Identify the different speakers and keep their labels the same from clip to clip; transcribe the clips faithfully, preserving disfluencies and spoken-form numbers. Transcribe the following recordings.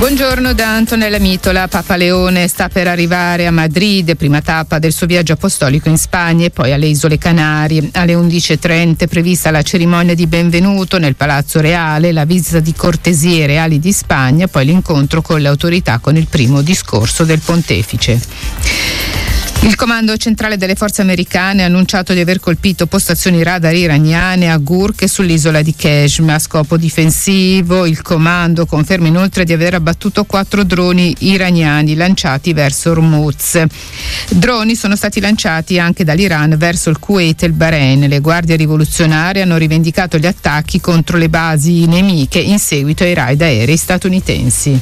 Speaker 1: Buongiorno da Antonella Mitola. Papa Leone sta per arrivare a Madrid, prima tappa del suo viaggio apostolico in Spagna e poi alle Isole Canarie. Alle undici e trenta è prevista la cerimonia di benvenuto nel Palazzo Reale, la visita di cortesie reali di Spagna, poi l'incontro con le autorità con il primo discorso del pontefice. Il comando centrale delle forze americane ha annunciato di aver colpito postazioni radar iraniane a Gurk e sull'isola di Keshm a scopo difensivo. Il comando conferma inoltre di aver abbattuto quattro droni iraniani lanciati verso Hormuz. Droni sono stati lanciati anche dall'Iran verso il Kuwait e il Bahrain. Le guardie rivoluzionarie hanno rivendicato gli attacchi contro le basi nemiche in seguito ai raid aerei statunitensi.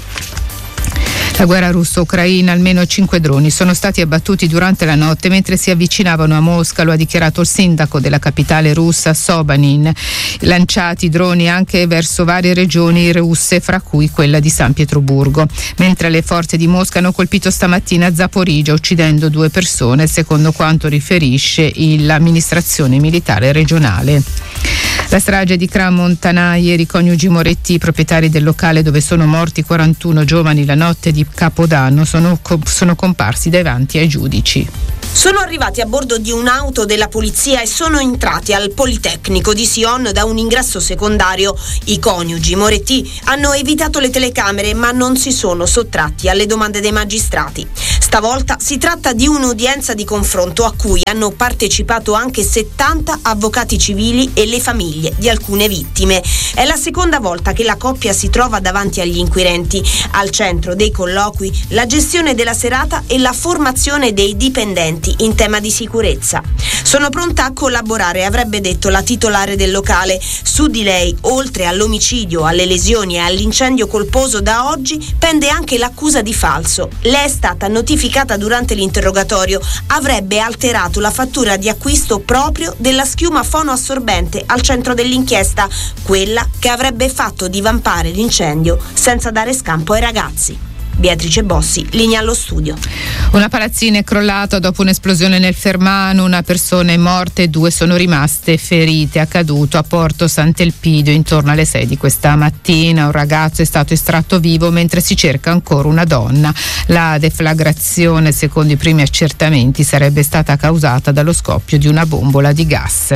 Speaker 1: La guerra russo-ucraina, almeno cinque droni sono stati abbattuti durante la notte mentre si avvicinavano a Mosca, lo ha dichiarato il sindaco della capitale russa Sobanin. Lanciati droni anche verso varie regioni russe, fra cui quella di San Pietroburgo, mentre le forze di Mosca hanno colpito stamattina Zaporizhzhia uccidendo due persone, secondo quanto riferisce l'amministrazione militare regionale. La strage di Cran Montanà, ieri i coniugi Moretti, proprietari del locale dove sono morti quarantuno giovani la notte di Capodanno, sono, sono comparsi davanti ai giudici.
Speaker 2: Sono arrivati a bordo di un'auto della polizia e sono entrati al Politecnico di Sion da un ingresso secondario. I coniugi Moretti hanno evitato le telecamere ma non si sono sottratti alle domande dei magistrati. Stavolta si tratta di un'udienza di confronto a cui hanno partecipato anche settanta avvocati civili e le famiglie di alcune vittime. È la seconda volta che la coppia si trova davanti agli inquirenti. Al centro dei colloqui la gestione della serata e la formazione dei dipendenti in tema di sicurezza. Sono pronta a collaborare, avrebbe detto la titolare del locale. Su di lei, oltre all'omicidio, alle lesioni e all'incendio colposo, da oggi pende anche l'accusa di falso. Le è stata notificata durante l'interrogatorio. Avrebbe alterato la fattura di acquisto proprio della schiuma fonoassorbente al centro dell'inchiesta, quella che avrebbe fatto divampare l'incendio senza dare scampo ai ragazzi. Beatrice Bossi, linea allo studio.
Speaker 1: Una palazzina è crollata dopo un'esplosione nel Fermano, una persona è morta e due sono rimaste ferite. Accaduto a Porto Sant'Elpidio intorno alle sei di questa mattina. Un ragazzo è stato estratto vivo mentre si cerca ancora una donna. La deflagrazione, secondo i primi accertamenti, sarebbe stata causata dallo scoppio di una bombola di gas.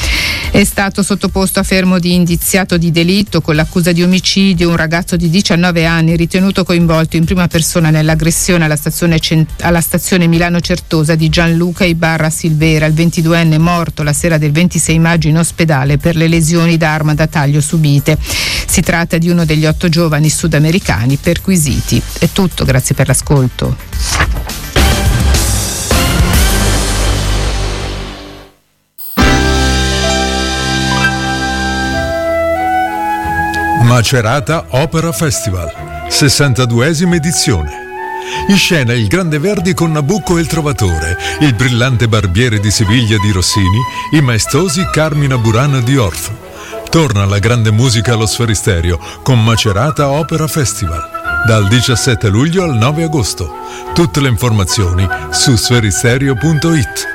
Speaker 1: È stato sottoposto a fermo di indiziato di delitto con l'accusa di omicidio un ragazzo di diciannove anni ritenuto coinvolto in prima persona nell'aggressione alla stazione, alla stazione Milano Certosa di Gianluca Ibarra Silvera, il ventiduenne morto la sera del ventisei maggio in ospedale per le lesioni d'arma da taglio subite. Si tratta di uno degli otto giovani sudamericani perquisiti. È tutto, grazie per l'ascolto.
Speaker 3: Macerata Opera Festival, sessantaduesima edizione. In scena il Grande Verdi con Nabucco e il Trovatore, il brillante Barbiere di Siviglia di Rossini, i maestosi Carmina Burana di Orff. Torna la grande musica allo Sferisterio con Macerata Opera Festival, dal diciassette luglio al nove agosto. Tutte le informazioni su sferisterio punto it.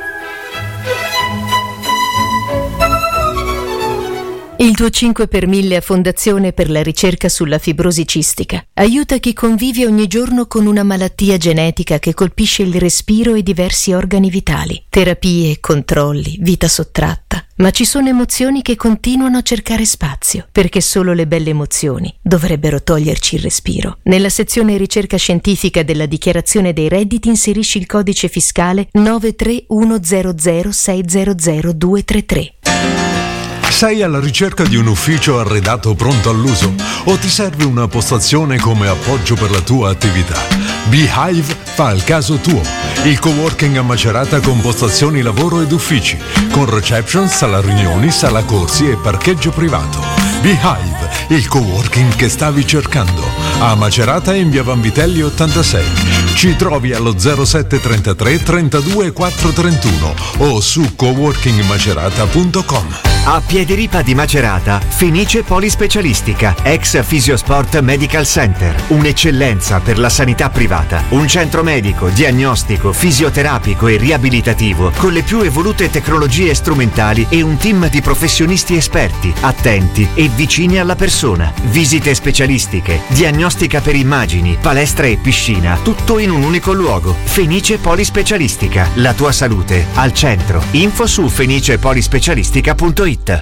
Speaker 4: Il tuo cinque per mille a Fondazione per la ricerca sulla fibrosi cistica aiuta chi convive ogni giorno con una malattia genetica che colpisce il respiro e diversi organi vitali. Terapie, controlli, vita sottratta. Ma ci sono emozioni che continuano a cercare spazio, perché solo le belle emozioni dovrebbero toglierci il respiro. Nella sezione ricerca scientifica della dichiarazione dei redditi inserisci il codice fiscale nove tre uno zero zero sei zero zero due tre tre.
Speaker 3: Sei alla ricerca di un ufficio arredato pronto all'uso o ti serve una postazione come appoggio per la tua attività? Beehive fa il caso tuo. Il coworking a Macerata con postazioni lavoro ed uffici, con reception, sala riunioni, sala corsi e parcheggio privato. Beehive, il coworking che stavi cercando. A Macerata in via Vanvitelli ottantasei. Ci trovi allo zero sette trentatré trentadue quattro trentuno o su coworking macerata punto com.
Speaker 5: A Piediripa di Macerata, Fenice Polispecialistica, ex Fisiosport Medical Center, un'eccellenza per la sanità privata, un centro medico, diagnostico, fisioterapico e riabilitativo con le più evolute tecnologie strumentali e un team di professionisti esperti, attenti e vicini alla persona. persona, visite specialistiche, diagnostica per immagini, palestra e piscina, tutto in un unico luogo. Fenice Polispecialistica, la tua salute al centro. Info su fenice polispecialistica punto it.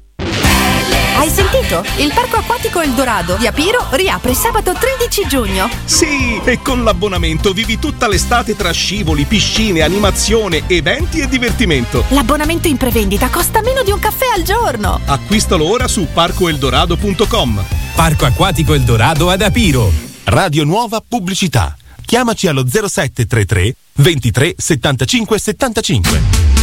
Speaker 6: Hai sentito? Il parco acquatico Eldorado di Apiro riapre sabato tredici giugno.
Speaker 7: Sì, e con l'abbonamento vivi tutta l'estate tra scivoli, piscine, animazione, eventi e divertimento.
Speaker 6: L'abbonamento in prevendita costa meno di un caffè al giorno.
Speaker 7: Acquistalo ora su parco eldorado punto com.
Speaker 8: Parco acquatico Eldorado ad Apiro. Radio Nuova Pubblicità. Chiamaci allo zero sette tre tre ventitré settantacinque settantacinque.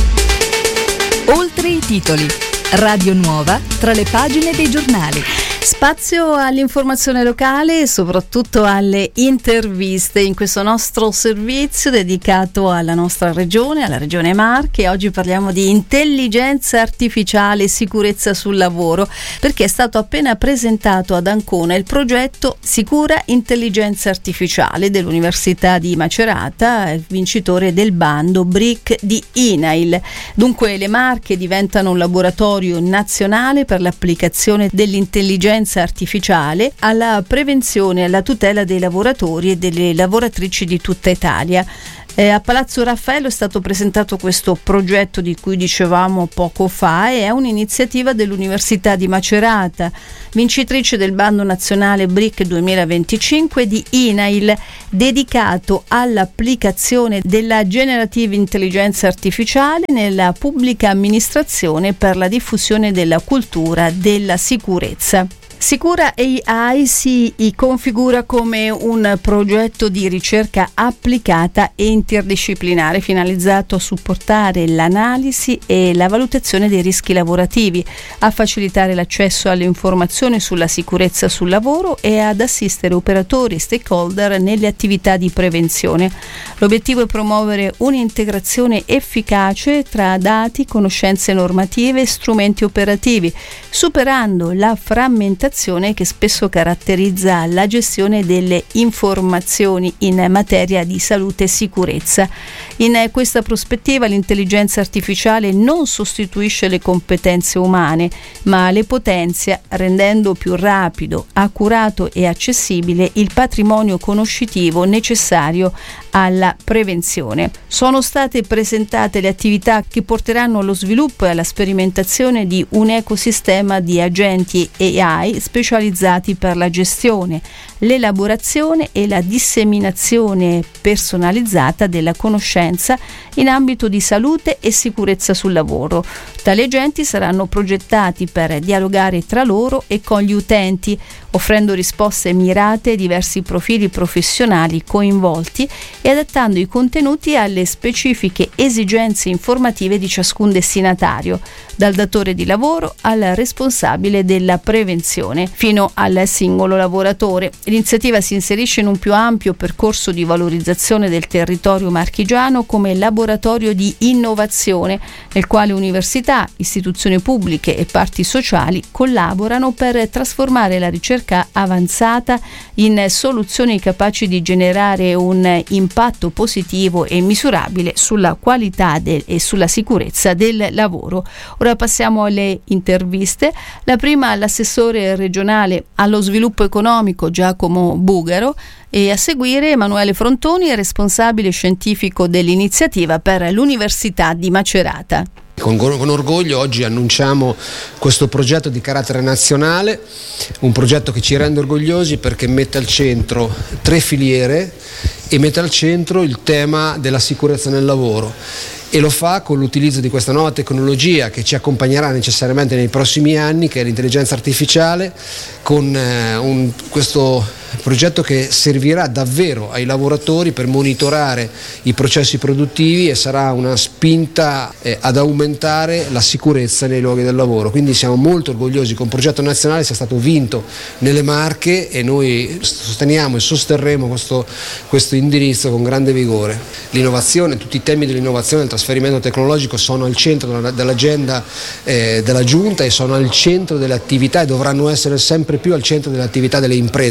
Speaker 9: Oltre i titoli. Radio Nuova tra le pagine dei giornali. Spazio all'informazione locale e soprattutto alle interviste in questo nostro servizio dedicato alla nostra regione, alla regione Marche. Oggi parliamo di intelligenza artificiale e sicurezza sul lavoro, perché è stato appena presentato ad Ancona il progetto Sicura Intelligenza Artificiale dell'Università di Macerata, il vincitore del bando B R I C di I N A I L. Dunque le Marche diventano un laboratorio nazionale per l'applicazione dell'intelligenza artificiale alla prevenzione e alla tutela dei lavoratori e delle lavoratrici di tutta Italia. Eh, a Palazzo Raffaello è stato presentato questo progetto di cui dicevamo poco fa, e è un'iniziativa dell'Università di Macerata, vincitrice del bando nazionale B R I C duemilaventicinque di I N A I L, dedicato all'applicazione della Generative Intelligenza Artificiale nella pubblica amministrazione per la diffusione della cultura della sicurezza. Sicura A I si configura come un progetto di ricerca applicata e interdisciplinare finalizzato a supportare l'analisi e la valutazione dei rischi lavorativi, a facilitare l'accesso alle informazioni sulla sicurezza sul lavoro e ad assistere operatori e stakeholder nelle attività di prevenzione. L'obiettivo è promuovere un'integrazione efficace tra dati, conoscenze normative e strumenti operativi, superando la frammentazione che spesso caratterizza la gestione delle informazioni in materia di salute e sicurezza. In questa prospettiva l'intelligenza artificiale non sostituisce le competenze umane, ma le potenzia, rendendo più rapido, accurato e accessibile il patrimonio conoscitivo necessario alla prevenzione. Sono state presentate le attività che porteranno allo sviluppo e alla sperimentazione di un ecosistema di agenti A I specializzati per la gestione, l'elaborazione e la disseminazione personalizzata della conoscenza in ambito di salute e sicurezza sul lavoro. Tali agenti saranno progettati per dialogare tra loro e con gli utenti, offrendo risposte mirate ai diversi profili professionali coinvolti e adattando i contenuti alle specifiche esigenze informative di ciascun destinatario, dal datore di lavoro al responsabile della prevenzione fino al singolo lavoratore. L'iniziativa si inserisce in un più ampio percorso di valorizzazione del territorio marchigiano come laboratorio di innovazione, nel quale università, istituzioni pubbliche e parti sociali collaborano per trasformare la ricerca avanzata in soluzioni capaci di generare un impatto positivo e misurabile sulla qualità del, e sulla sicurezza del lavoro. Ora passiamo alle interviste. La prima all'assessore regionale allo sviluppo economico Giacomo Bugaro, e a seguire Emanuele Frontoni, responsabile scientifico dell'iniziativa per l'Università di Macerata.
Speaker 10: Con, con orgoglio oggi annunciamo questo progetto di carattere nazionale, un progetto che ci rende orgogliosi perché mette al centro tre filiere e mette al centro il tema della sicurezza nel lavoro, e lo fa con l'utilizzo di questa nuova tecnologia che ci accompagnerà necessariamente nei prossimi anni, che è l'intelligenza artificiale, con eh, un, questo progetto che servirà davvero ai lavoratori per monitorare i processi produttivi e sarà una spinta eh, ad aumentare la sicurezza nei luoghi del lavoro. Quindi siamo molto orgogliosi che un progetto nazionale sia stato vinto nelle Marche, e noi sosteniamo e sosterremo questo, questo indirizzo con grande vigore. L'innovazione, tutti i temi dell'innovazione e del trasferimento tecnologico sono al centro dell'agenda eh, della Giunta, e sono al centro delle attività, e dovranno essere sempre più al centro delle attività delle imprese se vogliono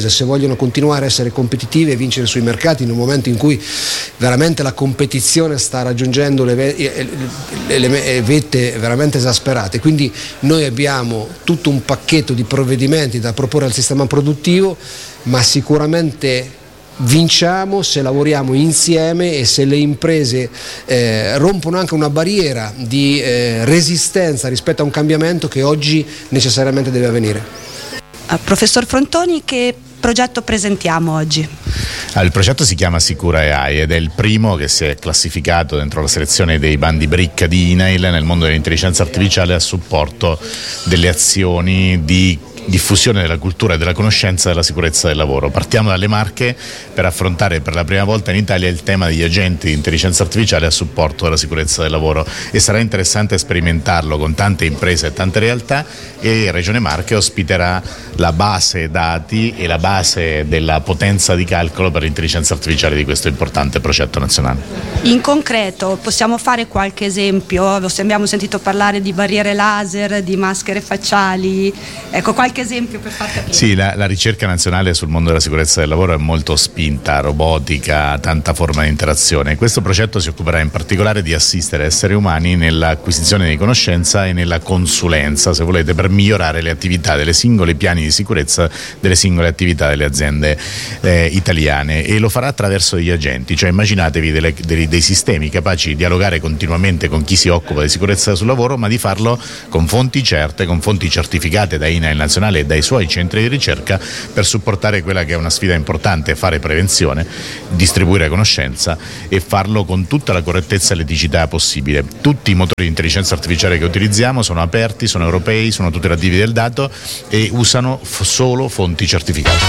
Speaker 10: vogliono continuare a essere competitivi e vincere sui mercati in un momento in cui veramente la competizione sta raggiungendo le, ve- le, le vette veramente esasperate. Quindi noi abbiamo tutto un pacchetto di provvedimenti da proporre al sistema produttivo, ma sicuramente vinciamo se lavoriamo insieme e se le imprese eh, rompono anche una barriera di eh, resistenza rispetto a un cambiamento che oggi necessariamente deve avvenire.
Speaker 11: Uh, professor Frontoni, che progetto presentiamo oggi?
Speaker 12: Ah, il progetto si chiama Sicura A I ed è il primo che si è classificato dentro la selezione dei bandi B R I C di INAIL nel mondo dell'intelligenza artificiale a supporto delle azioni di diffusione della cultura e della conoscenza della sicurezza del lavoro. Partiamo dalle Marche per affrontare per la prima volta in Italia il tema degli agenti di intelligenza artificiale a supporto della sicurezza del lavoro, e sarà interessante sperimentarlo con tante imprese e tante realtà, e Regione Marche ospiterà la base dati e la base della potenza di calcolo per l'intelligenza artificiale di questo importante progetto nazionale.
Speaker 11: In concreto possiamo fare qualche esempio? Abbiamo sentito parlare di barriere laser, di maschere facciali, ecco qualche esempio per far capire.
Speaker 12: Sì, la, la ricerca nazionale sul mondo della sicurezza del lavoro è molto spinta, robotica, tanta forma di interazione. Questo progetto si occuperà in particolare di assistere esseri umani nell'acquisizione di conoscenza e nella consulenza, se volete, per migliorare le attività delle singole piani di sicurezza delle singole attività delle aziende eh, italiane, e lo farà attraverso degli agenti, cioè immaginatevi delle, dei, dei sistemi capaci di dialogare continuamente con chi si occupa di sicurezza sul lavoro, ma di farlo con fonti certe, con fonti certificate da INAIL nazionale e dai suoi centri di ricerca, per supportare quella che è una sfida importante: fare prevenzione, distribuire conoscenza e farlo con tutta la correttezza e l'eticità possibile. Tutti i motori di intelligenza artificiale che utilizziamo sono aperti, sono europei, sono tutelativi del dato e usano f- solo fonti certificate.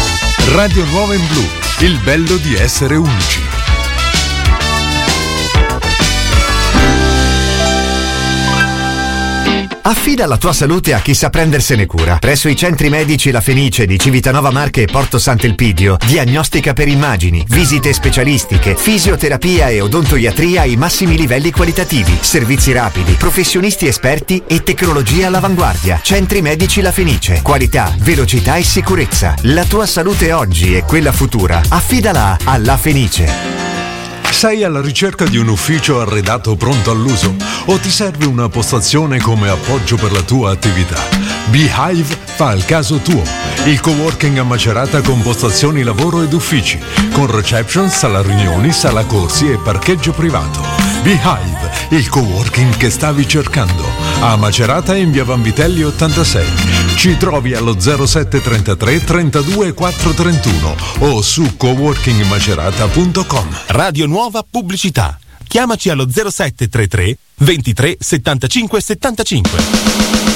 Speaker 3: Radio Nuova in Blu, il bello di essere unici.
Speaker 5: Affida la tua salute a chi sa prendersene cura. Presso i centri medici La Fenice di Civitanova Marche e Porto Sant'Elpidio, diagnostica per immagini, visite specialistiche, fisioterapia e odontoiatria ai massimi livelli qualitativi, servizi rapidi, professionisti esperti e tecnologia all'avanguardia. Centri medici La Fenice, qualità, velocità e sicurezza. La tua salute oggi e quella futura, affidala a La Fenice.
Speaker 3: Sei alla ricerca di un ufficio arredato pronto all'uso o ti serve una postazione come appoggio per la tua attività? Beehive fa il caso tuo. Il coworking a Macerata con postazioni lavoro ed uffici, con reception, sala riunioni, sala corsi e parcheggio privato. Beehive, il coworking che stavi cercando. A Macerata in via Vanvitelli ottantasei. Ci trovi allo zero sette trentatré trentadue quattro trentuno o su coworking macerata punto com.
Speaker 8: Radio Nuova Pubblicità. Chiamaci allo zero sette trentatré ventitré settantacinque settantacinque.